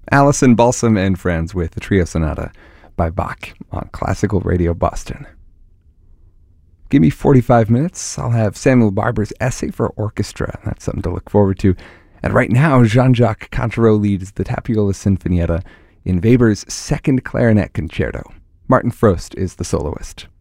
Alison Balsam and Friends with the Trio Sonata by Bach on Classical Radio Boston. Give me 45 minutes. I'll have Samuel Barber's Essay for Orchestra. That's something to look forward to. And right now, Jean-Jacques Cantereau leads the Tapiola Sinfonietta in Weber's Second Clarinet Concerto. Martin Frost is the soloist.